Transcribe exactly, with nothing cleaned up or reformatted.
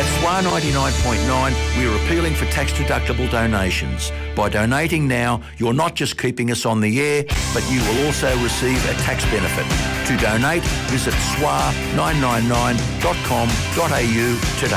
At S W A ninety-nine point nine, we're appealing for tax-deductible donations. By donating now, you're not just keeping us on the air, but you will also receive a tax benefit. To donate, visit S W A nine nine nine dot com dot a u today.